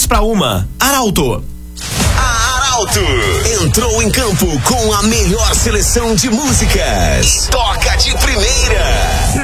2:1. Arauto. A Arauto entrou em campo com a melhor seleção de músicas. Toca de primeira.